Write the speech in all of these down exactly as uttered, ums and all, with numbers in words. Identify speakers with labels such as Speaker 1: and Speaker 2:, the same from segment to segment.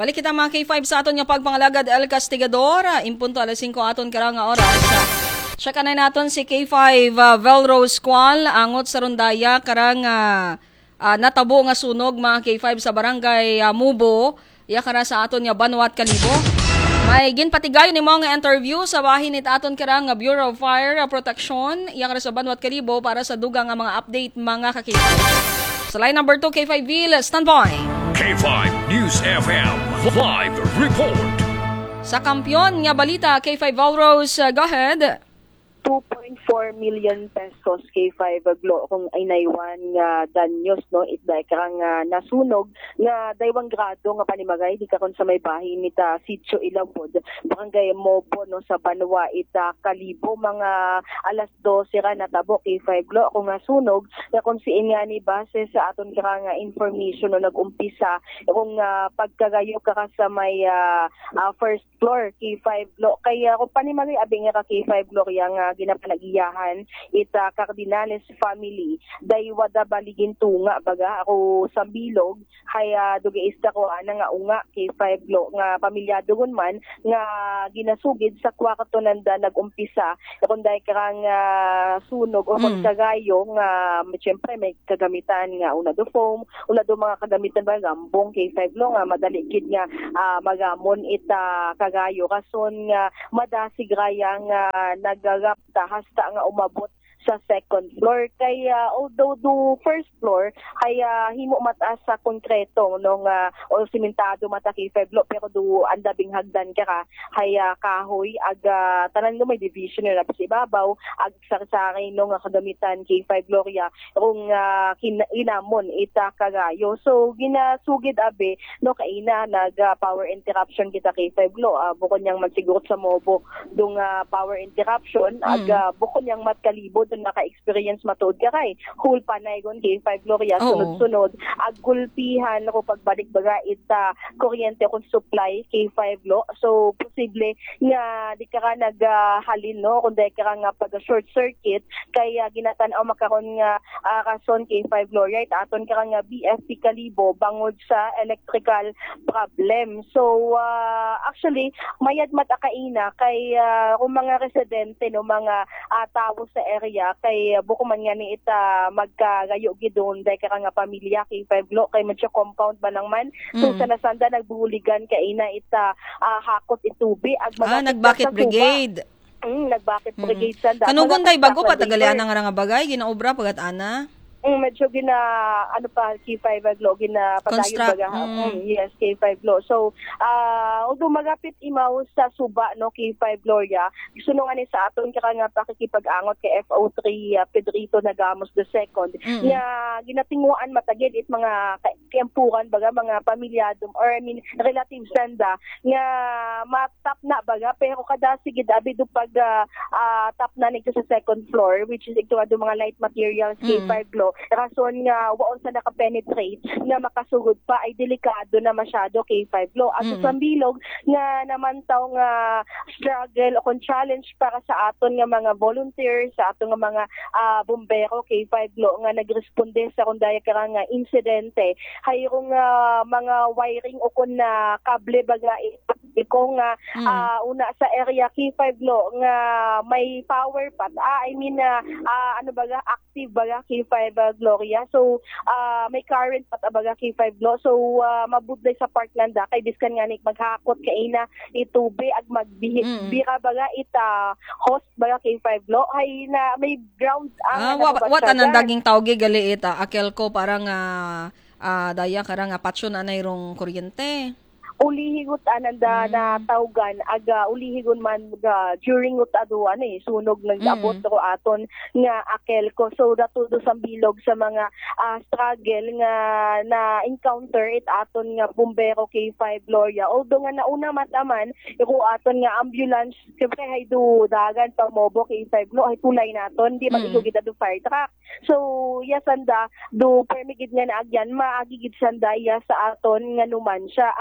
Speaker 1: Balik kita mga K five sa aton nga pagpangalagad El Castigador. Impunto alas singko aton karang nga oras. Siya kanay naton si K five uh, Velrose Squall angot sa Rondaya karang uh, uh, natabo nga sunog mga K five sa barangay uh, Mubo. Ya kara sa aton nga Banwat Kalibo. May ginpatigayon ni mga interview sa bahin it aton karang nga Bureau of Fire Protection. Ya kara sa Banwat Kalibo para sa dugang nga mga update mga ka-K five. Sa line number two, K five Ville, standby.
Speaker 2: K five News F M Live Report.
Speaker 1: Sa kampiyon nga balita, K five Valrose, uh, go ahead.
Speaker 3: two point four million pesos K five aglo kung ay naiwan nga danyos no it dai karang uh, nasunog nga daywang grado nga panimagay di karon sa may bahin nita Sitio Ilawod barangay Mobo no sa Banwa ita Kalibo mga alas dose ra natabo K five glo kung nasunog nga kung siin nga ni base sa aton karang uh, information no nagumpisa kung uh, pagkagayo ka sa may uh, uh, first floor K five glo kaya kung panimagay abi nga ka K five glo yang uh, ginapanagiyahan ita Cardinales family daywa da baligin tunga baga ako sa bilog haya dugiista ko ana nga unga K five glo nga pamilyado gon man nga ginasugid sa kwarto nanda nagumpisa kun day karang uh, sunog o mm. kagayo nga syempre may kagamitan nga una do foam una do mga kagamitan ba gambong K five glo nga madali gid nga uh, magamon ita kagayo kason nga madasig raya nga nagagap hasta nga umabot sa second floor kaya although do first floor kaya himo mataas sa konkreto nung uh, o simentado mata K five lo pero do andabing hagdan ka ka kaya kahoy aga tanan no may division na sa ibabaw ag sarsari nung uh, kagamitan K five Gloria kung uh, inamon ita kagayo so ginasugid abe no kaina nag uh, power interruption kita K five lo uh, bukod niyang magsigurot sa Mobo dung uh, power interruption mm. aga bukod niyang matkalibo doon naka-experience matuod ka kay. Whole panay gon K five Gloria, sunod-sunod. Agulpihan ako pagbalik baga ita kuryente kung supply K five lo. So, posible nga di ka ka naghalin, no? Kung di ka nga pag-short circuit, kaya ginatanaw makaroon nga uh, kason K five Gloria, aton ka nga B F P Kalibo, bangod sa electrical problem. So, uh, actually, mayad matakaina kay uh, kung mga residente, no, mga uh, tao sa area, kay buko man nga ni ita magkagayo gidon dahil ka nga pamilya K five lo kay medyo compound ba nang man so mm. sa nasanda nagbuhuligan kay ina ita uh, hakot itubi ag
Speaker 1: ah nagbakit brigade
Speaker 3: mm, nagbakit mm. brigade sanda
Speaker 1: kanugon day bago pa tagalian nga nga bagay ginaobra pagat ana
Speaker 3: Mm, medyo gina ano pa K five aglo gina padayon baga mm. yes K five lo so uh, although magapit imaw sa suba no K five Gloria gusto nung ani sa aton ka nga pakikipag-angot kay F O three uh, Pedrito Nagamos the second mm. nga ginatinguan matagid it mga kempuran baga mga pamilyadom or I mean relatives sanda nga matap na baga pero kada sige dabi do pag uh, uh, tap na nito sa second floor which is ito do mga light materials K five mm. lo rason nga waon sa nakapenetrate nga makasugod pa ay delikado na masyado K five lo at mm. sa bilog nga naman taw nga struggle o challenge para sa aton nga mga volunteers sa aton nga mga uh, bombero K five lo nga nagresponde sa kundaya karang nga insidente hayrong uh, mga wiring o kun na kable baga iko nga mm. uh, una sa area K five lo nga may power pat ah, I mean uh, uh, ano baga active baga K five uh, Gloria so uh, may current pat abaga K five lo so uh, mabudlay sa park nanda kay biskan nga nik maghakot kay ina itubi ag magbihit mm. bira baga ita host baga K five lo hay na may ground
Speaker 1: ang ah, what anang daging tawgi gali ita akel ko parang uh, uh, daya karang patyon anay rong kuryente
Speaker 3: ulihigot ananda mm. na tawgan aga ulihigon man ga during ut adu ano eh sunog nag-abot mm. ko aton nga akel ko so dato do sa bilog sa mga uh, struggle nga na encounter it aton nga bombero K five Gloria although nga nauna mataman iko aton nga ambulance syempre hay do dagan pa Mobo K five lo ay tulay naton di magigugid mm. adu fire truck so yasanda do permigid nga na agyan maagigid sanda ya sa aton nga numan siya ag actually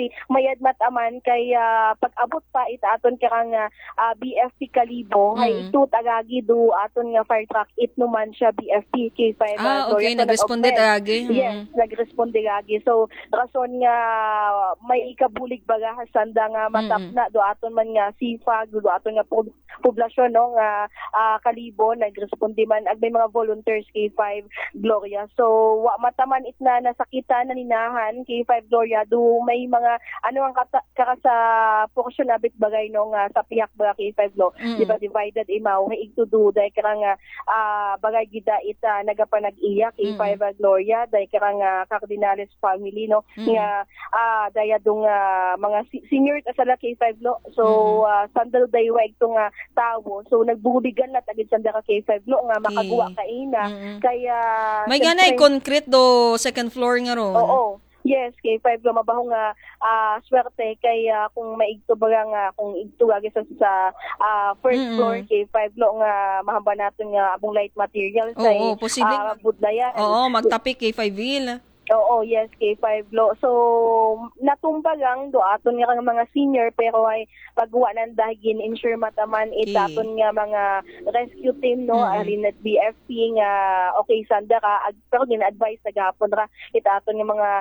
Speaker 3: actually mayad mataman kay uh, pag-abot pa ita aton karang uh, B F P Kalibo,
Speaker 1: Mm.
Speaker 3: ay ito tagagi do aton nga fire truck it naman siya B F P K five.
Speaker 1: Ah,
Speaker 3: uh,
Speaker 1: okay.
Speaker 3: Gloria, so
Speaker 1: Nag-responde
Speaker 3: nag-augment.
Speaker 1: tagagi.
Speaker 3: Yes, nagresponde gagi. So rason nga may ikabulig baga sanda nga matap
Speaker 1: Mm-mm.
Speaker 3: na do aton man nga sifag do aton nga po- poblasyon no nga ah, Kalibo nagresponde man ag may mga volunteers K five Gloria. So wa mataman it na nasakita na ninahan K five Gloria do may mga ano ang kata, kara sa portion abit bagay no nga sa piyak baga K five Lo.
Speaker 1: Mm-mm.
Speaker 3: Di ba divided imaw hay to do dai kara nga ah, bagay gida ita nagapanag-iya K five Gloria dai kara nga Cardinales family no
Speaker 1: Mm.
Speaker 3: nga ah daya dong ah, mga si- senior asala K five Lo. So ah, sandal day wa ito nga tawo. So nagbuligan na tagid sanda ka K five Lo nga makagawa ka ina.
Speaker 1: Mm-mm.
Speaker 3: Kaya
Speaker 1: May ganay
Speaker 3: siyempre-
Speaker 1: concrete do second floor nga ron.
Speaker 3: Oo. Yes, K five Lo mabaho nga ah, swerte kay ah, kung maigto baga nga kung igto gagi sa sa ah, first
Speaker 1: Mm-mm.
Speaker 3: floor K five Lo nga mahamba naton nga abong light material sa
Speaker 1: Oo, posible.
Speaker 3: ah, budlayan.
Speaker 1: Oo, magtapik kay five Will.
Speaker 3: Oo, yes, K five Lo. So, natumba lang do aton nga mga senior pero ay pagwa ng dahigin ensure mataman
Speaker 1: Okay.
Speaker 3: itaton nga mga rescue team no
Speaker 1: Mhm.
Speaker 3: alin at B F P nga okay sanda ka ag- pero gina-advise na gapon ra itaton nga mga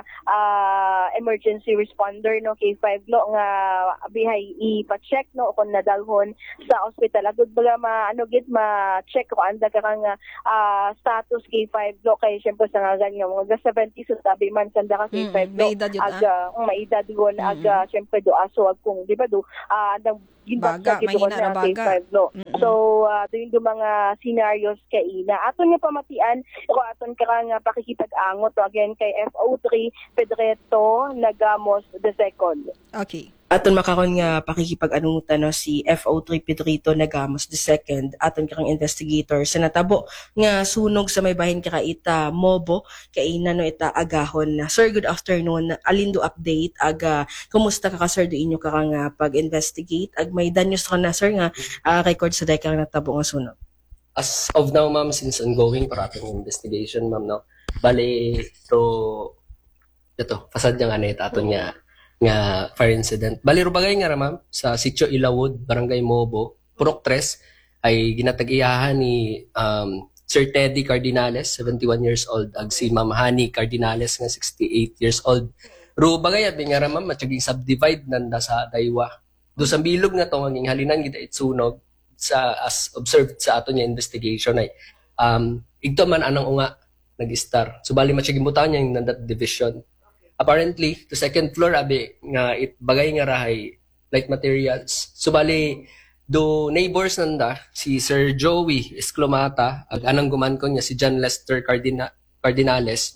Speaker 3: ah, emergency responder no K five Lo nga bihay ipa-check no kung nadalhon sa ospital agud baga ma ano gid ma-check ko anda ka nga ah, status K five Lo kay syempre sa nga ganyan mga seventy so sabi man sanda ka K five
Speaker 1: Mm,
Speaker 3: Lo
Speaker 1: may edad yun,
Speaker 3: aga ang maedad gon
Speaker 1: Mm-mm.
Speaker 3: aga syempre do aso ag kung di ba do ah nang
Speaker 1: Baga,
Speaker 3: gid
Speaker 1: mahina na
Speaker 3: na K
Speaker 1: baga.
Speaker 3: five Lo.
Speaker 1: Mm-mm.
Speaker 3: So uh, doon do mga scenarios kay ina aton nga pamatian ko aton ka nga pakikipag-angot to again kay F O three Pedreto Nagamos the second.
Speaker 1: Okay.
Speaker 4: Aton makakon nga pakikipag-anutan no si F O three Pedrito Nagamos the second aton karang investigator sa natabo nga sunog sa may bahin kara ita Mobo kay ina no ita agahon na. Sir, good afternoon. Alindo update aga kumusta ka ka sir do inyo karang nga pag-investigate ag may danyos ka na sir nga ah, record sa dayang natabo nga sunog.
Speaker 5: As of now, ma'am, since ongoing para atong investigation, ma'am, no, bali, to, ito, fasad niya nga na ito, aton nga, nga fire incident. Bali, rubagay nga ra, ma'am, sa Sitio Ilawod, Barangay Mobo, Purok tres, ay ginatag-iyahan ni um, Sir Teddy Cardinales, seventy-one years old, ag si Ma'am Hani Cardinales, nga sixty-eight years old. Rubagay, at nga ra, ma'am, matsyaging subdivide nanda sa Daywa. Do sa bilog nga to, nging halinan gita itsunog, sa as observed sa ato niya investigation ay um igto man anang unga nag-star. So bali matsyagimbutan niya yung nandat division. Apparently to second floor abi nga it bagay nga rahay light materials. So bali do neighbors nanda si Sir Joey Esclomata ag anang guman ko niya si John Lester Cardina, Cardinales.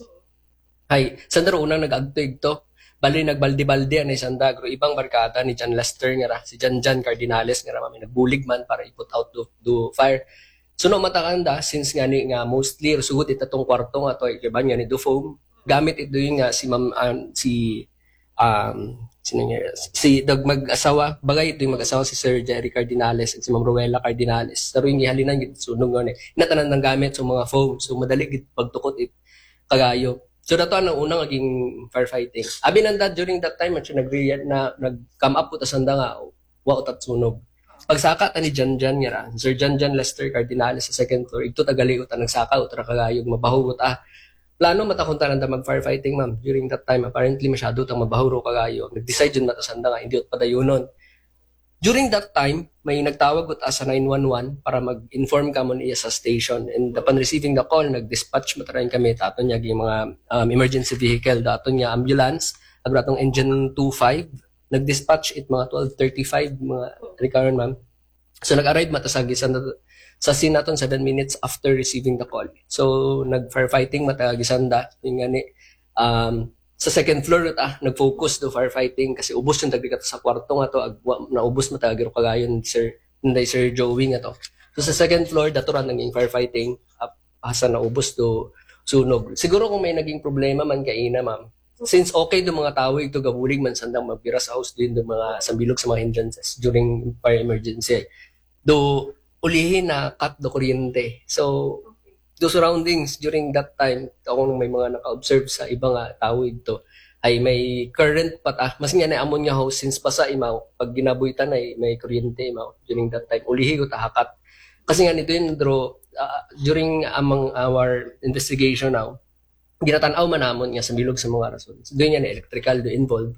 Speaker 5: Hay sandaro unang nag-agto igto. Bali nagbaldi-baldi anay sandagro ibang barkada ni John Lester nga ra si John John Cardinales nga ra mami nagbulig man para i-put out do, do fire. So no matakanda since nga ni nga mostly sugot itatong kwarto nga to iban nga ni do foam gamit ito yung nga si ma'am um, si um sino nga si dag mag-asawa bagay ito yung mag-asawa si Sir Jerry Cardinales at si Ma'am Rowella Cardinales. Pero yung ihalinan gid sunog nga ni inatanan ng gamit sa mga foam so madali gid pagtukot it kagayo. So dato ang unang naging firefighting. Abi nanda during that time at nag na nag-come up po tasanda nga wa utat sunog. Pagsaka ta ni Jan Jan nga ra, Sir Jan Jan Lester Cardinales sa second floor, ito tagali uta nagsaka utra kagayog mabaho uta. Plano matakon ta nanda mag firefighting ma'am during that time apparently masyado tang mabaho ro kagayo. Nag-decide jud mata sanda nga hindi ut padayunon. During that time, may nagtawag ut sa nine one one para mag-inform ka mo niya sa station. And upon receiving the call, nag-dispatch matarayin kami tato niya yung mga um, emergency vehicle, dato niya ambulance, ag datong engine two five, nag-dispatch it mga twelve thirty-five mga recurrent ma'am. So nag-arrive mata sa gisan sa scene naton seven minutes after receiving the call. So nag-firefighting mata gisanda yung nga ni um sa second floor ah, nag-focus do firefighting kasi ubos yung tagdi sa kwarto nga to ag naubos matagiro kagayon sir nday Sir Joey nga to. So sa second floor dato ra naging firefighting up asa naubos do sunog. Siguro kung may naging problema man kay ina ma'am. Since okay do mga tao ito gabulig man sandang magbira sa house din do mga sambilog sa mga hindrances during fire emergency. Do ulihin na cut do kuryente. So do surroundings during that time ako nung may mga naka-observe sa iba nga tao ito ay may current pata mas nga na ammonia house since pa sa imaw pag ginabuhitan ay may kuryente imaw during that time ulihi ko tahakat kasi nga nito yun draw uh, during among our investigation now ginatanaw man namon nga sa bilog sa mga rason so, doon yan electrical do involved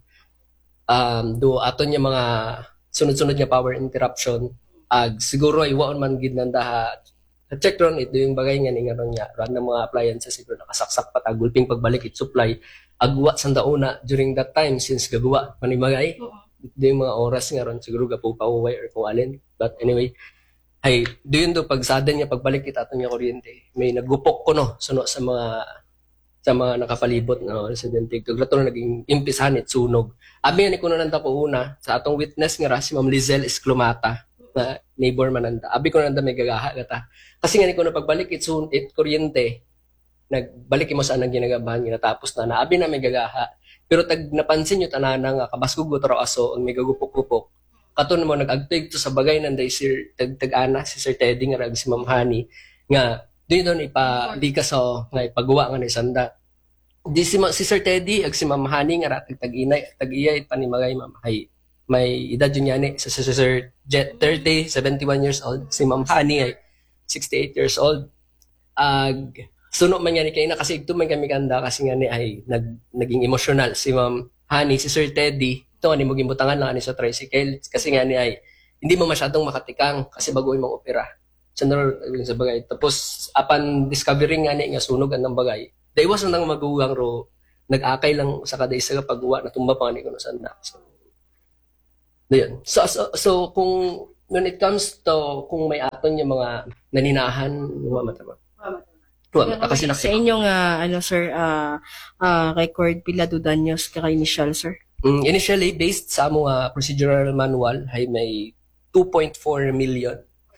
Speaker 5: um do aton yung mga sunod-sunod nga power interruption ag siguro ay waon man gid nanda check ron ito yung bagay nga ni nga ron nga ron ng mga appliances siguro nakasaksak pa tagulping pagbalik it supply agwa sa dauna during that time since gagawa manimagay ito yung mga oras nga ron siguro gapo pauway or kung alin but anyway ay doon do pag sudden niya pagbalik kita aton nga kuryente may nagupok ko no suno sa mga sa mga nakapalibot no residente tuglato na naging impisahan it sunog abi ni kuno nanta ko una sa atong witness nga ra si Ma'am Lizelle Esclomata na neighbor mananda abi ko nanda may gagaha gata kasi nga ni kuno pagbalik it sun it kuryente nagbalik mo saan ang ginagabahan ginatapos na naabi na may gagaha pero tag napansin nyo tanana nga kabaskugot raw aso ang may gagupok-gupok katon mo nag-agtig to sa bagay nanday sir tag tag-ana si Sir Teddy nga rag si Ma'am Honey nga doon doon ipa di ka sa nga ipagawa nga ni sanda di si, si Sir Teddy ag si Ma'am Honey nga ratag tag-inay tag-iya ipanimagay ma'am ay may edad yun yan eh sa si, si Sir Jet thirty seventy-one years old si Ma'am Honey ay sixty-eight years old ag suno man yan kay na kasi ito man kami kanda kasi nga ni ay nag, naging emotional si Ma'am Honey si Sir Teddy ito ani mo gimbutangan lang ani sa tricycle kasi nga ni ay hindi mo masyadong makatikang kasi bago imong opera general sa bagay tapos apan discovering nga ni nga sunog ang bagay daywas nang magugang ro nag-akay lang sa kada isa ka pagwa na tumba pa ni kuno sanda so yun so, so so kung when it comes to kung may aton yung mga naninahan yung mga matama
Speaker 4: Well, kasi sa inyong uh, ano sir uh, uh, record pila do danyos kaka initial sir?
Speaker 5: Mm, initially based sa among uh, procedural manual ay may two point four million.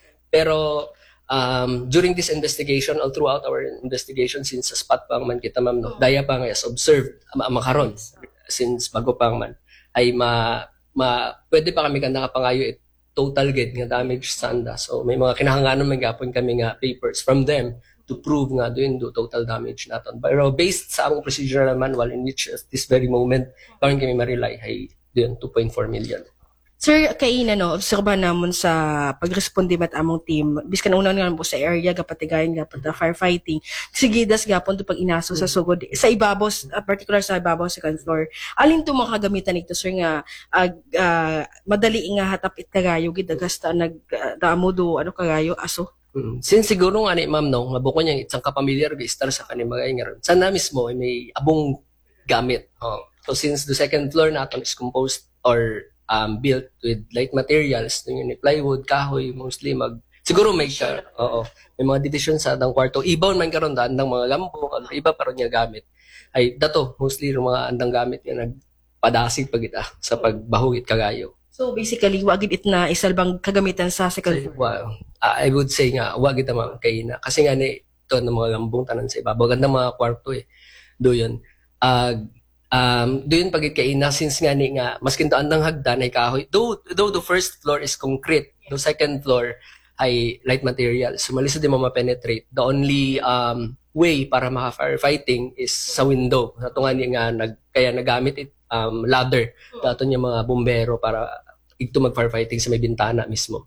Speaker 5: Pero um, during this investigation all throughout our investigation since sa spot pang man kita ma'am no, daya pa nga as observed ama makaron since bago pang man ay ma, ma pwede pa kami kanda kapangayo it total gid nga damage sa anda. So may mga kinahanglanon man gapon kami nga papers from them to prove nga doon do total damage naton. Pero based sa among procedural manual in which at this very moment karon kami ma-rely ay doon two point four million.
Speaker 4: Sir, kay na no, obserba namon sa pagresponde mat among team. Biskan una nga po sa area gapatigayon gapat firefighting. Sige das gapon to pag inaso sa sugod sa ibabaw, uh, particular sa ibabaw second floor. Alin to makagamitan ito sir nga uh, uh, madali nga hatapit kagayo gid agasta nag uh, damo do ano kagayo aso.
Speaker 5: Mm. Since siguro nga ni ma'am no, mabuko niya isang kapamilyar ga star sa kanimagay nga ron. Sana mismo ay may abong gamit. Oh. So since the second floor naton is composed or um, built with light materials, yung plywood, kahoy, mostly mag siguro may ka, oo, may mga division sa andang kwarto. Ibaw man karon da andang mga lambong, iba pa ron niya gamit. Ay dato mostly yung mga andang gamit nga nagpadasig pagita sa pagbahugit kagayo.
Speaker 4: So basically, wagid it na isalbang kagamitan sa second floor.
Speaker 5: Wow. I would say nga, wagid naman kay na. Kasi nga ni, ito ng mga lambong tanan sa ibabaw. Ganda mga kwarto eh. Do yun. Uh, um, do yun pagit kay na, since nga ni nga, maskin to andang hagdan ay kahoy. Though, though the first floor is concrete, the second floor ay light material. So malisod din mo ma-penetrate. The only um, way para maka-firefighting is sa window. Sa tunga ni nga, nag, kaya nagamit it, um, ladder. Dato niya mga bumbero para ito mag-firefighting sa may bintana mismo.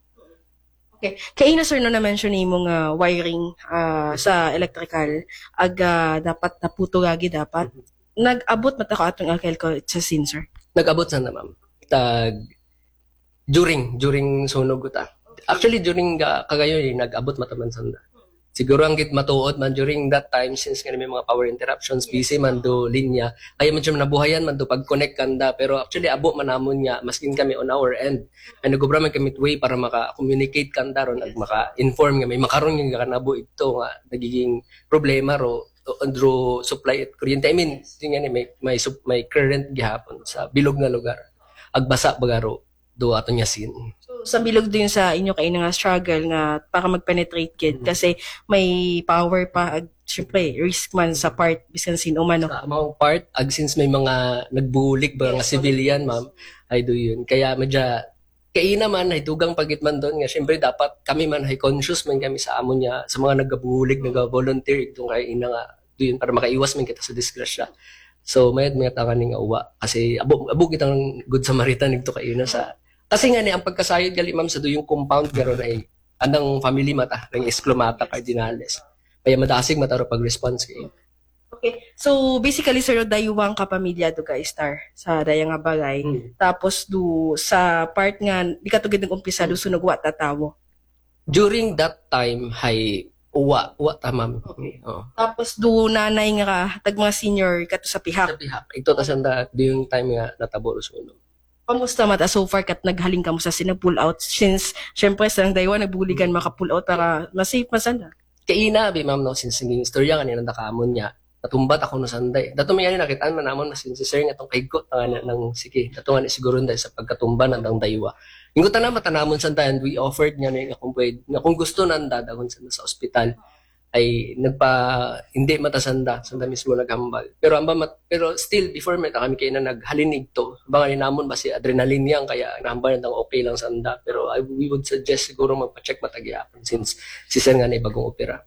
Speaker 4: Okay. Kaya na sir no na-mention ni mong uh, wiring uh, sa electrical ag uh, dapat naputo gagi dapat. Nag-abot mata ko atong alkel ko sa scene sir?
Speaker 5: Nag-abot sa na ma'am. Tag, during, during sunog ta. Actually, during uh, kagayon, nag-abot mataman sanda. Siguro ang git matuod man during that time since nga may mga power interruptions busy man do linya kaya man siya nabuhayan man do pag-connect kanda pero actually abo man namon nga maskin kami on our end ay nagobra man kami way para maka-communicate kanda ron ag maka-inform nga may makaron nga kanabo ito nga nagiging problema ro andro supply at kuryente. I mean nga ni may may, may current gihapon sa bilog nga lugar agbasa bagaro do ato nya sin.
Speaker 4: So, sa bilog din sa inyo kay nga struggle nga para mag-penetrate kid mm-hmm. kasi may power pa ag syempre risk man sa part bisan sino man no.
Speaker 5: Sa among part ag since may mga nagbulik ba yes, nga civilian ma'am ay do yun. Kaya medya kay naman ay dugang pagit man doon nga syempre dapat kami man ay conscious man kami sa amo niya sa mga nagabulig nag-volunteer itong kay ina nga do yun para makaiwas man kita sa disgrasya. So mayad mga tangan nga uwa kasi abo abo kitang good Samaritan nigto kayo na sa kasi nga ni ang pagkasayod gali ma'am sa do yung compound garo na eh, anang family mata ng Esclomata Cardinales. Kaya madasig mataro pag-response kay.
Speaker 4: Okay. So basically sir dayuwang kapamilya do ka Star sa daya nga bagay.
Speaker 5: Hmm.
Speaker 4: Tapos do sa part nga di ka tugid ng umpisa do sunog wa tatawo.
Speaker 5: During that time hay uwa uwa ta ma'am. Oo.
Speaker 4: Tapos do nanay nga tag mga senior kato sa
Speaker 5: Sa
Speaker 4: pihak.
Speaker 5: pihak. Ito ta sanda do yung time nga natabo suno.
Speaker 4: Kamusta mata so far kat naghaling ka mo sa sina pull out since syempre sa daywa nagbuligan maka pull out para ma-safe masanda.
Speaker 5: Kay ina bi ma'am no since nging istorya kanina nakamon niya. Natumbat ako no sanday. Dato may ani nakitaan man namon na since sir nga tong kaygot nga na ng sige. Dato nga ni siguro nday sa pagkatumba nandang daywa. Ingutan na matanamon sanda and we offered niya nga kung pwede nga kung gusto nanda dagon sa sa ospital ay nagpa hindi matasanda sanda mismo naghambal pero amba mat, pero still before meta kami kay na naghalinig to baka ni namon ba si adrenaline yang kaya nahambal nang okay lang sanda pero I, we would suggest siguro magpa-check matagyapon since si sir nga ni bagong opera.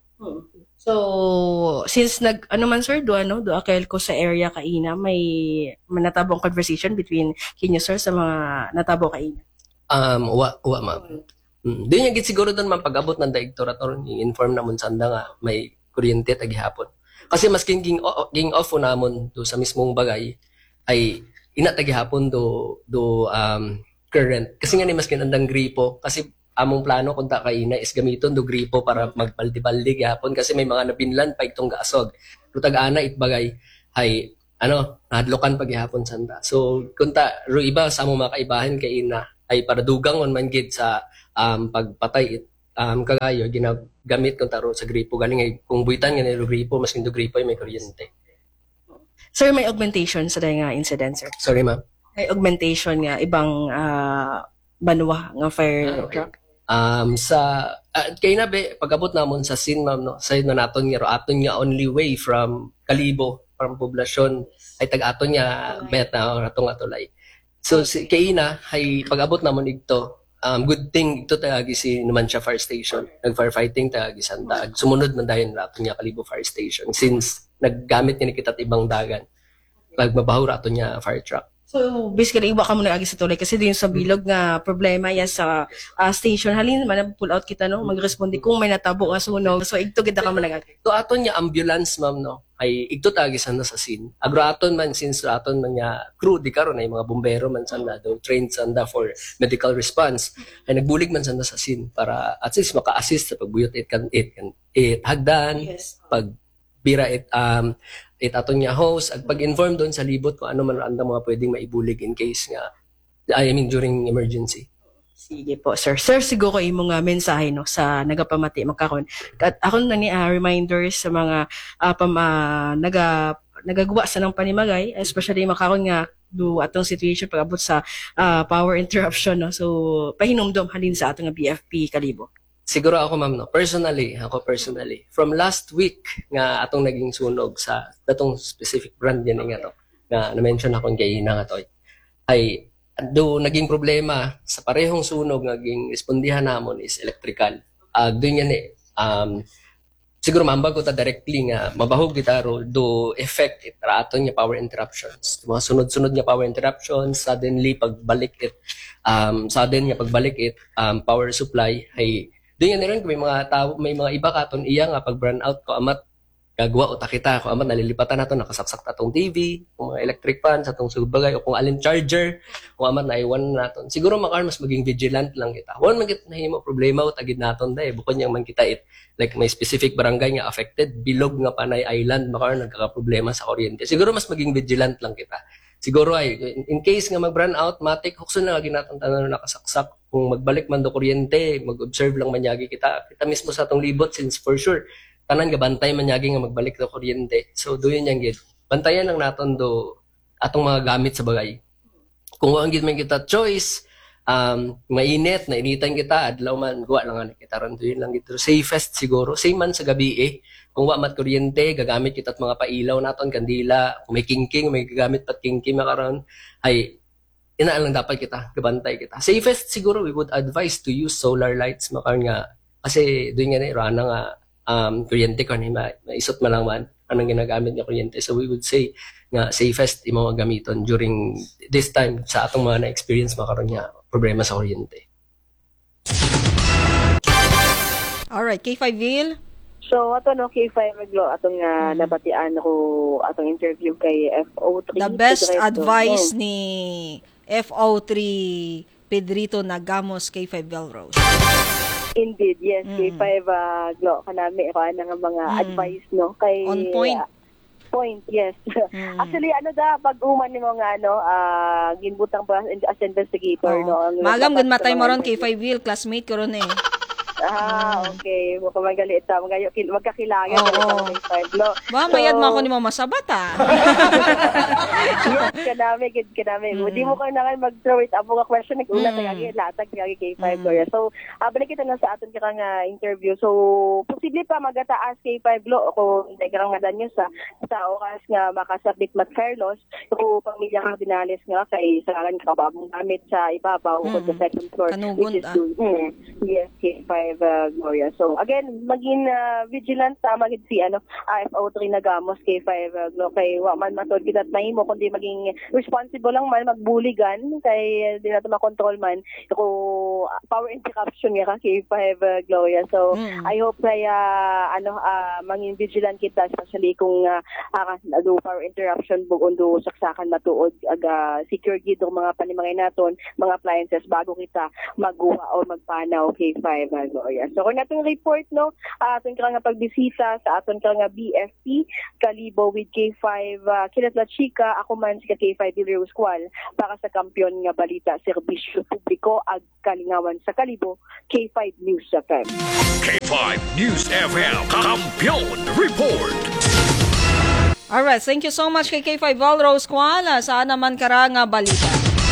Speaker 4: So since nag ano man sir do ano do akel ko sa area kaina may manatabong conversation between kinyo sir sa mga natabo kaina.
Speaker 5: Um wa wa ma'am. Mm. Doon yung git siguro doon man pag-abot ng direktorator i-inform namon sanda nga may kuryente tag gihapon. Kasi mas king ging, o- ging off po namon do sa mismong bagay ay ina tag gihapon do do um current. Kasi nga ni mas kinandang gripo kasi among plano kung ta kay ina is gamiton do gripo para magbaldi-baldi gihapon kasi may mga napinlan pa itong gaasog. Do tag-ana it bagay ay ano nadlokan pag gihapon sanda. So kung ta ro iba sa among mga kaibahan kay ina ay para dugang on man gid sa um, pagpatay it, um, kagayo ginagamit kung taro sa gripo galing ay kung buitan nga nilo gripo mas kindo gripo ay may kuryente.
Speaker 4: Sir may augmentation sa daya nga incident sir.
Speaker 5: Sorry ma'am.
Speaker 4: May augmentation nga ibang ah, banwa nga fire
Speaker 5: Ah, okay.
Speaker 4: truck.
Speaker 5: Um sa uh, kay na be pag-abot namon sa scene ma'am no sa na naton nga ro aton nga only way from Kalibo from poblasyon ay tag-aton nga bet na ratong atulay. So si kay ina ay pag-abot namon igto um good thing ito tagagi si naman siya fire station nag firefighting tagagi sanda sumunod man dayon raton nga Kalibo fire station since naggamit ni kita ibang dagan nagmabaho raton nga fire truck.
Speaker 4: So basically iwa ka muna agi sa tulay kasi din sa bilog nga problema ya sa ah, station halin man pull out kita no magresponde kung may natabo nga sunog so igto gid ka man agi.
Speaker 5: To aton nga ambulance ma'am no ay igto tagi sanda sa scene. Agro aton man since aton man nga crew di karon ay mga bombero man sanda do trained sanda for medical response ay nagbulig man sanda sa scene para at least maka-assist sa pagbuyot it kan it kan it hagdan
Speaker 4: Yes.
Speaker 5: pag bira it um it aton nga host ag pag-inform doon sa libot kung ano man ang mga pwedeng maibulig in case nga I mean during emergency.
Speaker 4: Sige po sir. Sir siguro imo nga mensahe no sa nagapamati magkakon. At ako na ni ah, reminders sa mga ah, pam, ah, naga nagagawa sa ng panimagay especially makakon nga do atong situation pag abot sa ah, power interruption no. So pahinumdom halin sa atong nga B F P Kalibo.
Speaker 5: Siguro ako ma'am no, personally, ako personally, from last week nga atong naging sunog sa datong specific brand yan nga to, na na-mention akong kay ina nga to, ay do naging problema sa parehong sunog naging respondihan namon is electrical. Uh, doon yan eh, um, siguro mambag ko ta directly nga mabahog kita ro do effect it ra aton nga power interruptions. Mga sunod-sunod nga power interruptions, suddenly pagbalik it, um, sudden nga pagbalik it, um, power supply ay doon yan rin, may mga tao, may mga iba katon iya nga pag burn out ko amat gagawa uta kita ko amat nalilipatan nato nakasaksak ta tong T V, kung mga electric fan sa tong subagay o kung alin charger, kung amat naiwan naton. Siguro makar mas maging vigilant lang kita. Wan man git nahimo problema uta gid naton dai bukod yang man kita it like may specific barangay nga affected, bilog nga Panay Island makar nagkaka-problema sa kuryente. Siguro mas maging vigilant lang kita. Siguro ay in case nga mag-burn out matik hukson na lagi naton tanan nakasaksak kung magbalik man do kuryente mag-observe lang manyagi kita kita mismo sa atong libot since for sure tanan nga bantay manyagi nga magbalik do kuryente so do yun yang gid bantayan lang naton do atong mga gamit sa bagay kung ang gid man kita choice um mainit na initan kita adlaw man guwa lang ana kita ron do yun lang gid safest siguro same man sa gabi eh kung wa mat kuryente gagamit kita at mga pailaw naton kandila kung may kingking may gagamit pat kingking makaron ay ina lang dapat kita gabantay kita safest siguro we would advise to use solar lights makar nga kasi doon nga ni rana nga um, kuryente ko ni ma- maisot man lang man anong ginagamit nga kuryente. So we would say nga safest imo gamiton during this time sa atong mga na-experience makaroon nga problema sa kuryente.
Speaker 1: Alright, K five Vil.
Speaker 3: So ato no K five Glo atong uh, nabatian ko atong interview kay F O three.
Speaker 1: The best
Speaker 3: Pedrito,
Speaker 1: advice
Speaker 3: no?
Speaker 1: ni F O three Pedrito Nagamos K five Velrose.
Speaker 3: Indeed, yes.
Speaker 1: Mm.
Speaker 3: K five uh, Glo kanami ko ana nga mga
Speaker 1: Mm.
Speaker 3: advice no kay
Speaker 1: On point.
Speaker 3: Point, yes.
Speaker 1: Mm.
Speaker 3: Actually, ano da, pag-uman ni mo nga, ano, ah, ginbutang pa as investigator,
Speaker 1: Oo.
Speaker 3: no? Ang
Speaker 1: Magam gud matay mo ron
Speaker 3: kay
Speaker 1: K five Vil, classmate ko ron eh.
Speaker 3: Ah, okay. Mukhang magalit ta. Magayo, kil- magkakilangan.
Speaker 1: Oo.
Speaker 3: Oo. K five Glo.
Speaker 1: Ba, mayad mo ako ni Mama Sabat ah.
Speaker 3: Yes, kanami, gid kanami.
Speaker 1: Mm.
Speaker 3: Di mo ka na mag-throw it up nga question nag-una
Speaker 1: Mm.
Speaker 3: tagagi latag tagagi K five
Speaker 1: Mm.
Speaker 3: Gloria. So, ah, balik kita na sa aton kang uh, interview. So, posible pa magataas K five Glo o nagkarang nga danyo sa sa oras nga makasabit mat Carlos o pamilya Cardinales nga kay saran kababong gamit sa ibabaw o
Speaker 1: Mm.
Speaker 3: sa second floor.
Speaker 1: Kanugon,
Speaker 3: which is
Speaker 1: ah.
Speaker 3: to- mm, yes, K five uh, Gloria. So, again, maging uh, vigilant sa magid si ano ah, F O three Nagamos K five uh, Glo kay wa man matod kita at mahimo kundi maging responsible lang man magbuligan kay uh, di nato makontrol man ko power interruption nga ka K five uh, Gloria. So
Speaker 1: Mm.
Speaker 3: I hope kay uh, ano uh, maging vigilant kita especially kung uh, uh, do power interruption bugon do saksakan matuod aga secure gid ang mga panimangay naton mga appliances bago kita magguha o magpanaw K five uh, Gloria. So kung natong report no aton uh, nga pagbisita sa aton nga B F P Kalibo with K five uh, Kilat La Chica ako man si K five Villarreal Squall para sa kampiyon nga balita serbisyo publiko ag kalingawan sa Kalibo K five News F M.
Speaker 2: K five News F M Kampiyon Report.
Speaker 1: Alright, thank you so much kay K five Velrose Kuala sa naman karanga balita.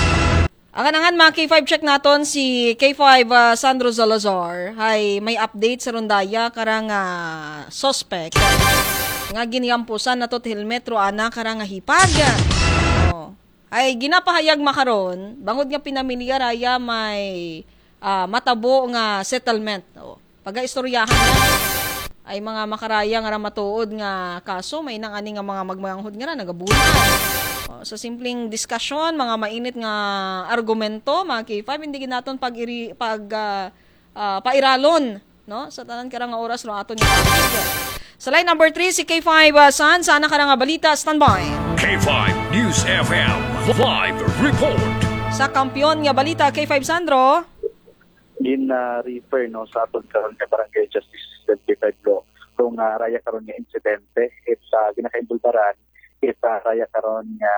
Speaker 1: Ang anangan mga K five check naton si K five uh, Sandro Salazar hay may update sa Rondaya karang uh, suspect nga giniyampusan nato helmet ro ana karang hipag. Oh. Ay ginapahayag makaron bangod nga pinamilya raya may uh, matabo nga settlement. Oh. Paga-istoryahan na ay mga makaraya nga ra matuod nga kaso may nang ani nga mga magmanghod nga ra nagabulan. Oh, sa simpleng diskusyon, mga mainit nga argumento, mga K five, hindi ginaton pag iri, pag uh, uh, pairalon, no? Sa tanan karang nga oras no aton nga topic. Sa line number three si K five uh, San, sana karang nga balita, standby.
Speaker 2: K five News F M Live Report.
Speaker 1: Sa kampiyon nga balita, K five Sandro.
Speaker 6: in uh, refer no sa aton karon nga barangay justice system K five Glo kung uh, raya karon nga insidente it uh, ginakaindulbaran it uh, raya karon nga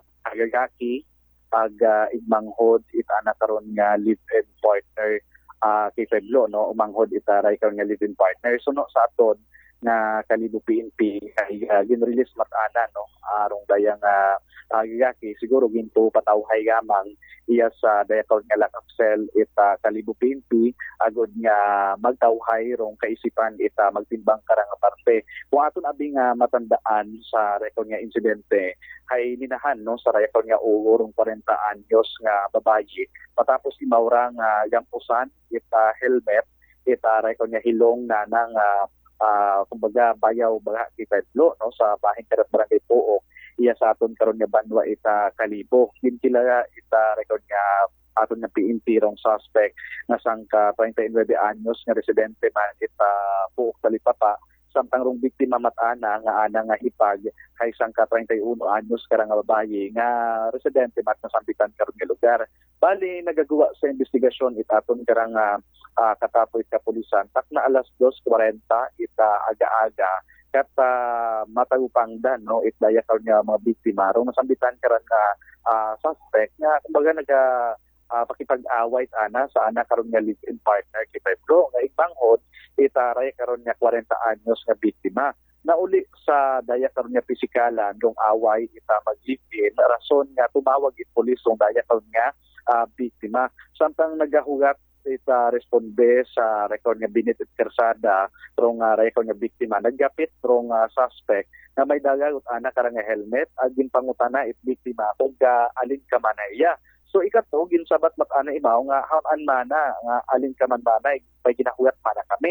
Speaker 6: agagaki ag uh, igmanghod it ana karon nga live-in partner uh, K five Glo no umanghod it uh, raya karon nga live-in partner so no sa aton nga Kalibo P N P ay uh, ginrelease mat-ana no arong dayang uh, agagaki siguro ginto patawhay gamang iya sa dayakaw nga lack of cell ita Kalibo P N P agod nga magtawhay rong kaisipan ita magtimbang karang parte kung aton abing nga matandaan sa rekord nga insidente ay ninahan no sa rekord nga urong forty anyos nga babayi matapos imawra nga gampusan ita helmet ita rekord nga hilong na nang uh, uh, kumbaga bayaw baga kitadlo no sa bahin karat barangay Pook iya sa aton karon nga banwa ita Kalibo gintila ita record nga aton nga P N P rong suspect nga sangka thirty-nine anyos nga residente man ita Pook Talipapa samtang rong biktima mat-ana nga ana nga hipag kay sangka thirty-one anyos karang nga babayi nga residente mat nasambitan karon nga lugar bali nagagawa sa investigasyon ita aton karang uh, uh, katapoy ka pulisan tak na alas two forty ita aga-aga kat uh, matagupangdan no it daya karon nga mga biktima rong nasambitan karon nga uh, suspect nga kumbaga naga uh, pakipag-away ana sa ana karon nga live-in partner K five Glo nga igbanghod itaray karon nga forty anyos nga biktima nauli sa daya karon nga pisikalan dong away ita mag-live-in rason nga tumawag it pulis dong daya karon nga uh, biktima samtang nagahugat ita responde sa record nga binit at kersada rong uh, record nga biktima naggapit rong uh, suspect na may dagagot ana karang nga helmet agin pangutana it biktima kung ga alin ka man iya so ikato ginsabat mat ana imaw nga hawan mana nga alin ka man manay pay ginahugat mana kami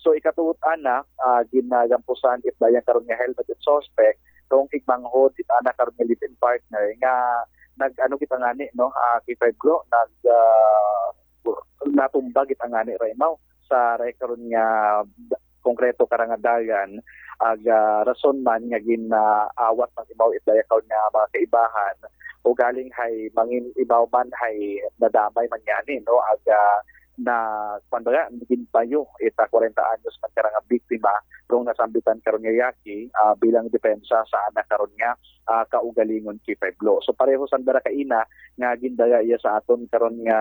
Speaker 6: So ikatuot ana uh, ginagampusan it dayan karon nga helmet at suspect tong igmanghod it ana karon nga live-in partner nga nag ano kita ngani no uh, kay Glo nag uh, natumbag kita ngani Raymaw sa ray karon nga konkreto karangadagan ag uh, rason man nga ginaawat ng ibaw it dayan karon nga mga kaibahan o galing hay mangin ibaw man hay nadamay man yani no ag uh, na kumbaga naging bayo ita forty anyos man karang biktima rong nasambitan karon nga yaki uh, bilang depensa sa anak karon nga uh, kaugalingon kay Pablo. So pareho sandara kaina nga gindaya iya sa aton karon nga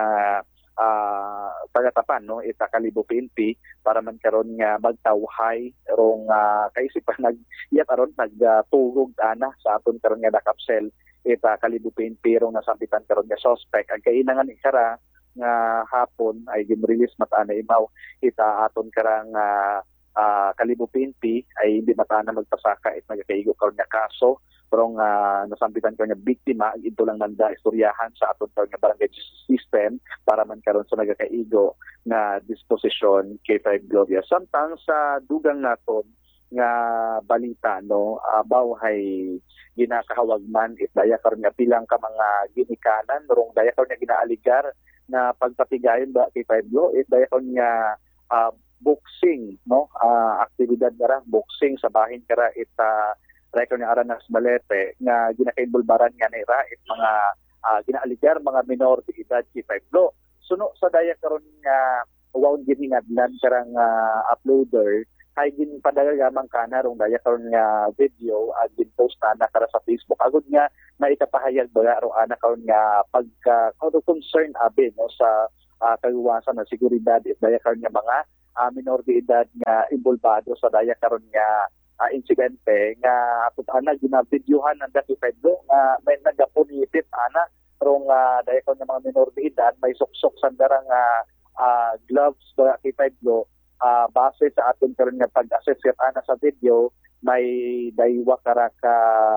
Speaker 6: uh, pagatapan no ita Kalibo P N P para man karon nga magtawhay rong uh, kaisipan nag iya karon nagtugog uh, ana sa aton karon nga nakapsel ita Kalibo P N P rong nasambitan karon nga suspect ang kaina nga ni kara nga hapon ay gin-release mata-ana imaw ita aton karang uh, uh, Kalibo P N P ay hindi mata-ana magpasaka it magkaigo karon nga kaso pero uh, nasambitan karon nga biktima ito lang manda istoryahan sa aton karon nga barangay system para man karon sa nagakaigo nga disposisyon kay Five Gloria. Samtang sa dugang naton nga balita no abaw hay ginakahawag man it daya karon nga pilang ka mga ginikanan rong daya karon nga ginaaligar na pagpatigayon ba kay Pablo it daya karon nga uh, boxing no uh, aktibidad dara boxing sa bahin kara it uh, record nga Aranas Balete nga ginakainvolbaran nga nira it mga uh, ginaaligar mga minor de edad kay Pablo suno sa daya karon nga wow giningadlan karang uh, uploader ay ginpadagagamang kana rong daya karon nga video at gin-post na kara sa Facebook agud nga na ikapahayag ba ro ana karon nga pagka uh, concern abi no sa uh, kagawasan ng seguridad at daya karon nga mga uh, minor de edad nga involvado sa daya karon nga uh, insidente nga atud ana gina-videohan ng dati Pedro nga may nagapunitit ana rong uh, daya karon nga mga minor de edad may suksok sandarang uh, uh, gloves ba kay Pedro. Uh, base sa aton karon nga pag-assess kat ana sa video may daywa kara ka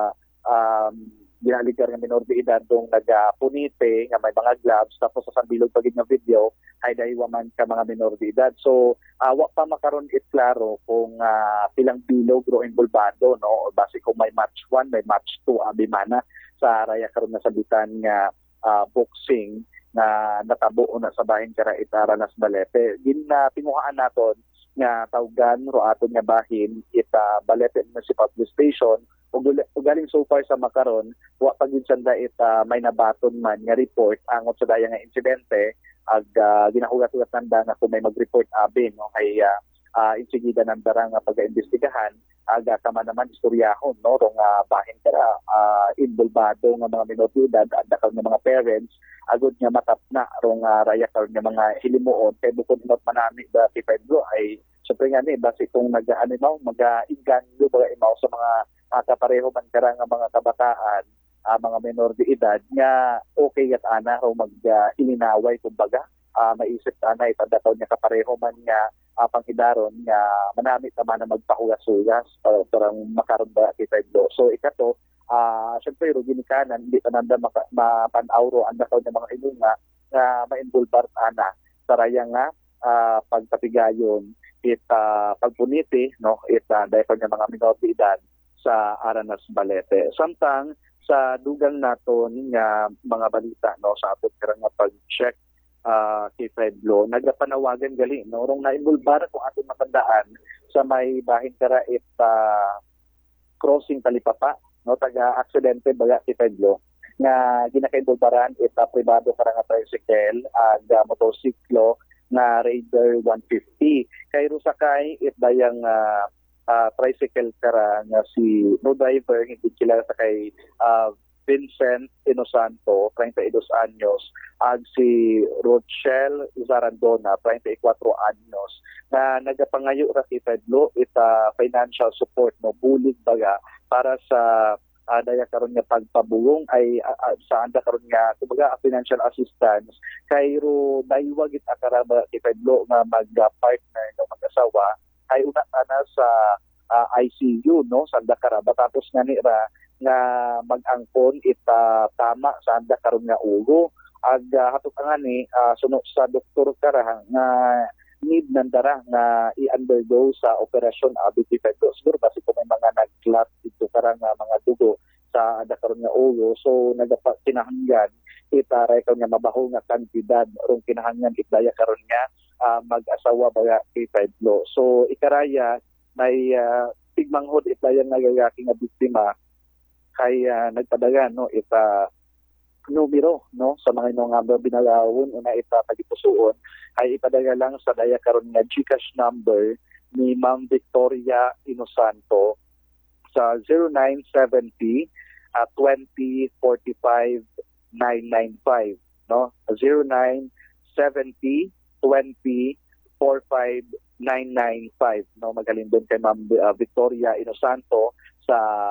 Speaker 6: um ginaligar nga minor de edad dong nagapunite nga may mga gloves tapos sa sambilog pagid nga video ay daywa man ka mga minor de edad. So uh, wa pa makaron it klaro kung uh, pilang bilog ro involvado no base kung may match one may match two abi mana sa raya karon nga sabitan nga uh, boxing na natabo na sa bahin kara ita Aranas Balete. Gin na tinguhaan naton nga tawgan ro aton nga bahin ita Balete Municipal Police Station ug galing so far sa makaron wa pagin sanda ita may nabaton man nga report angot sa daya nga insidente ag uh, ginahugat-hugat nanda nga kung may mag-report abi no kay uh, uh, insigida nanda ra nga pag-imbestigahan aga kama naman istoryahon no rong uh, bahin kara uh, involvado nga mga minor de edad at dakal nga mga parents agud nga matap na rong uh, raya karon nga mga hilimuon kay bukod inot manami ba kay Pedro ay syempre nga ni base kung nag-ano maw mag-inganyo ba imaw sa mga uh, kapareho man kara nga mga kabataan uh, mga minor de edad nga okay at ana rong mag-ilinaway uh, kumbaga uh, maisip ana itadakaw nga kapareho man nga uh, panghidaron nga manamit naman na magpahugas-hugas uh, parang makaroon ba kay Pedro. So ikato Uh, syempre, ginikanan, hindi pa nanda mapan-auro ang nakaw ng mga inunga na ma-involvar ana sa raya nga uh, pagpapigayon it uh, pagpuniti no it uh, dahil ng mga minor de edad sa Aranas Balete. Samtang sa dugang naton nga mga balita no sa atot karang nga pag-check uh, kay Pedro nagapanawagan gali no rong na-involvar kung aton matandaan sa may bahin kara it uh, crossing Talipapa no taga aksidente baga si Pedro nga ginakainvolbaran ita pribado para nga tricycle ag uh, motorsiklo na Raider one fifty kay rusakay it dayang uh, uh, tricycle kara nga si no driver hindi kilala sa kay uh, Vincent Inosanto thirty-two anyos ag si Rochelle Zarandona thirty-four anyos na nagapangayo ra si Pedro ita financial support no bulig baga para sa uh, daya karon nga pagpabulong ay uh, uh, sa anda karon nga kumbaga financial assistance kay ro daywag it akaraba kay Pedro nga mag-partner no mag-asawa ay una ana sa uh, I C U no sa anda karaba tapos nga nira nga mag-angkon ita tama sa anda karon nga ulo ag uh, hatot nga ni uh, suno sa doktor kara nga need nandara nga i-undergo sa operasyon A B T five Glo. Siguro kasi kung may mga nag-clot dito karang uh, mga dugo sa ada karon nga ulo, so nagapa kinahanglan itaray karon nga mabaho nga kantidad rong kinahanglan itdaya karon nga uh, mag-asawa ba K five Glo. So ikaraya may uh, tigmanghod itdaya nga gayaki nga biktima kay uh, nagpadagan no ita numero no sa mga inong nga binalawon una ita pagipusuon ay ipadala lang sa daya karon nga GCash number ni Ma'am Victoria Inosanto sa zero nine seven zero at twenty forty-five nine ninety-five no zero nine seven zero twenty forty-five nine ninety-five no magaling doon kay Ma'am uh, Victoria Inosanto sa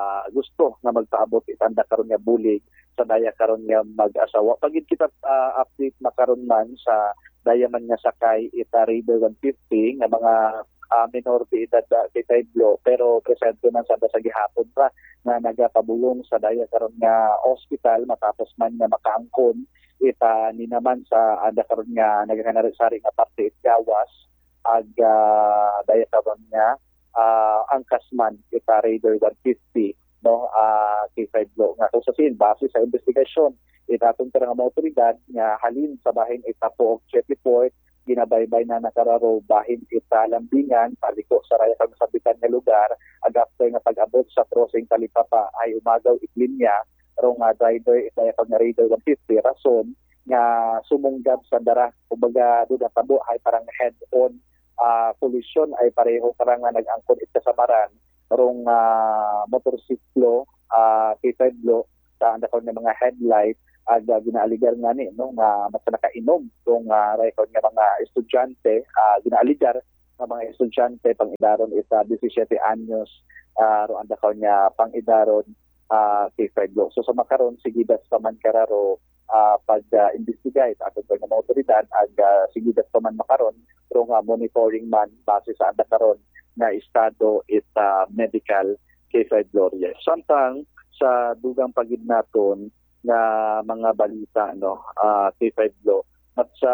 Speaker 6: gusto nga magpaabot itanda karon nga bulig sa daya karon nga mag-asawa. Pagid kita uh, update makaron man sa daya man nga sakay ita Raider one fifty nga mga uh, minor de edad uh, kay five Glo pero presente man sa sa gihapon pa nga nagapabulong sa daya karon nga ospital matapos man nga makaangkon ita ni naman sa ada karon nga nagakanari-sari nga parte it gawas ag uh, daya karon nga uh, angkas man ita Raider one fifty no uh, K five Glo nga kusasin base sa investigasyon itatong tara nga mga otoridad nga halin sa bahin ita po Chetty Port ginabaybay na nakararo bahin ita lambingan paliko sa raya kang sabitan nga lugar ag after nga pag-abot sa crossing Talipapa ay umagaw iklinya rong uh, driver ita kang Raider one fifty rason nga sumunggab sa dara kumbaga do tabo ay parang head-on uh, collision ay pareho parang nga nag-angkon ita sa maran rong uh, motorsiklo uh, K five Glo sa anda karon nga mga headlight ag uh, ginaaligar nga ni no nga mas nakainom rong uh, record nga mga estudyante uh, ginaaligar nga mga estudyante pang idaron isa seventeen anyos uh, ro anda karon nga pang idaron uh, K five Glo. So sa makaron sigidas pa man kararo uh, pag-investigate uh, ato nga mga otoridad ag uh, sigidas pa man makaron rong uh, monitoring man base sa anda karon na estado it uh, medical K five Gloria. Samtang sa dugang pagid naton nga mga balita no uh, K five Glo at sa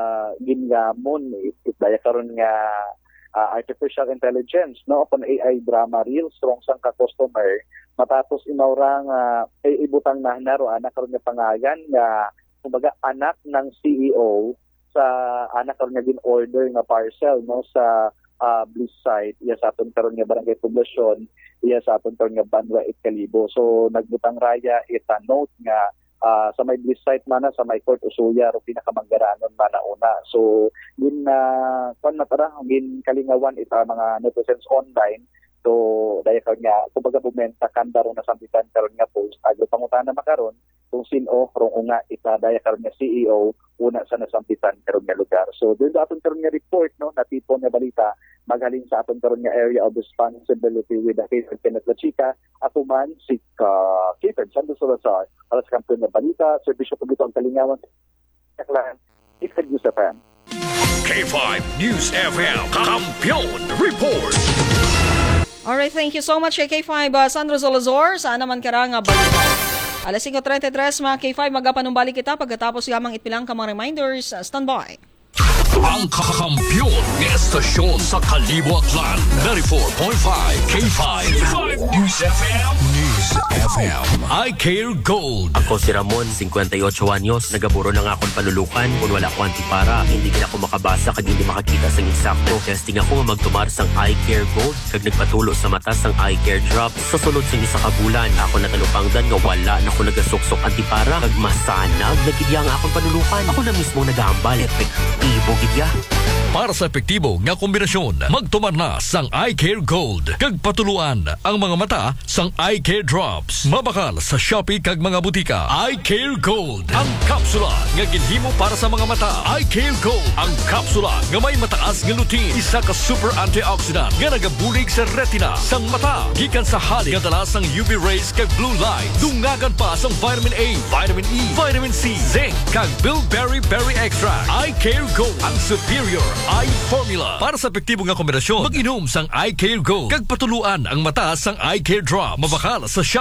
Speaker 6: gingamon it, it daya karon nga uh, artificial intelligence no upon A I drama real strong sang ka customer matapos inawra nga ay ibutang na naro anak karon nga pangalan nga kumbaga anak ng C E O sa anak karon nga gin-order nga parcel no sa uh, Bliss site iya sa aton karon nga barangay poblasyon iya sa aton karon nga Banwa it Kalibo. So nagbutang raya ita note nga uh, sa may Bliss site man sa may Court Usuya ro pinakamanggaranon man una. So gin na uh, kon matara gin kalingawan ita mga netizens online so daya karon nga kumbaga bumenta kanda ro na sambitan karon nga post agro pangutana makaron kung sino rong unga ita daya karon nga C E O una sa nasambitan karon nga lugar. So dun sa aton karon nga report no natipon nga balita maghalin sa aton karon nga area of responsibility with the case of Kenneth La Chica ako man si uh, Kevin Santos Salazar para sa kampiyon nga balita serbisyo publiko ang kalingawan Kaklan Ifed News F M.
Speaker 2: K five News F M Kampiyon Report.
Speaker 1: Alright, thank you so much kay K five uh, Sandro Salazar sa naman karang nga balita. Alas five thirty-three mga K five magapanumbalik kita pagkatapos gamang itpilang ka mga reminders. Uh, stand by.
Speaker 2: Ang kakampiyon ng estasyon sa Kalibo Aklan, ninety-four point five K five News F M. News F M. I Care Gold.
Speaker 7: Ako si Ramon, fifty-eight anyos. Nagaburo na nga akong palulukan. Kung wala ko antipara, hindi na ako makabasa kag hindi makakita sang insakto. Testing ako nga magtumar sang I Care Gold. Kag nagpatulo sa mata sang I Care Drops. Sa sulod sang isa ka bulan, ako natalupangdan nga wala na ako nagasuksok antipara. Kag masanag, nagidya nga akong palulukan. Ako na mismo nagambal. Epektibo gidya.
Speaker 2: Para sa epektibo nga kombinasyon, magtumar na sang I Care Gold. Kag patuluan ang mga mata sang I Care Drops. Mabakal sa Shopee kag mga butika. I Care Gold. Ang kapsula nga ginhimo para sa mga mata. I Care Gold. Ang kapsula nga may mataas nga lutein. Isa ka super antioxidant nga nagabulig sa retina sang mata. Gikan sa halik nga dala sang U V rays kag blue light. Dungagan pa sang vitamin A, vitamin E, vitamin C, zinc kag bilberry berry extract. I Care Gold. Ang superior eye formula. Para sa epektibo nga kombinasyon, mag-inom sang I Care Gold. Kag patuluan ang mata sang I Care Drop. Mabakal sa Shopee